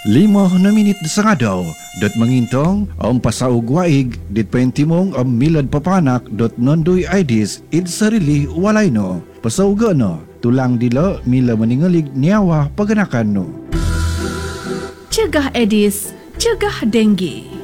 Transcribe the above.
5 minit sangadaw, dot mangintong, ang pasaog waig, dit paintimong ang milad papanak, dot nondoy aidis, id sarili walay no. Pasauga no, tulang dilo, mila maningalig niyawa paganakan no. Cegah Edis, cegah denggi.